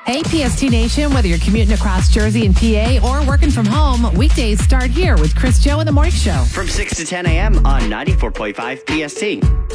Hey, PST Nation, whether you're commuting across Jersey and PA or working from home, weekdays start here with Chris Joe in the Morning Show. From 6 to 10 a.m. on 94.5 PST.